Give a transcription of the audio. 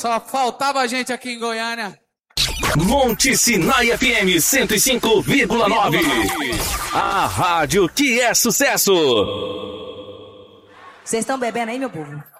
Só faltava a gente aqui em Goiânia. Monte Sinai FM 105,9. A rádio que é sucesso. Vocês estão bebendo aí, meu povo?